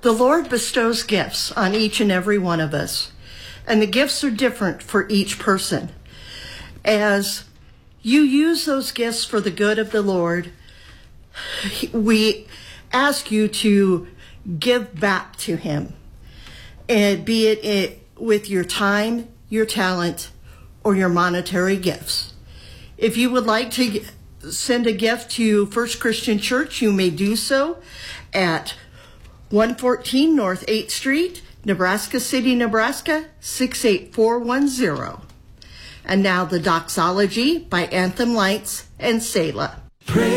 The Lord bestows gifts on each and every one of us, and the gifts are different for each person. As you use those gifts for the good of the Lord, we ask you to give back to Him, and be it with your time, your talent, or your monetary gifts. If you would like to send a gift to First Christian Church, you may do so at 114 North 8th Street, Nebraska City, Nebraska 68410. And now the doxology by Anthem Lights and Selah.